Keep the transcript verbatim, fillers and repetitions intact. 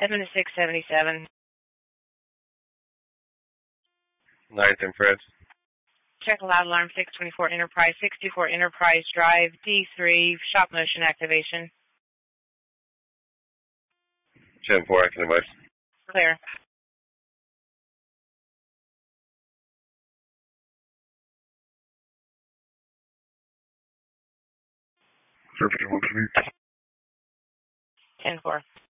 Edmund six seventy-seven. Ninth and Fred. Check loud alarm six twenty-four Enterprise, sixty-four Enterprise Drive, D three, shop motion activation. ten four, acting device. Clear. Clear fifty-one feet. ten four.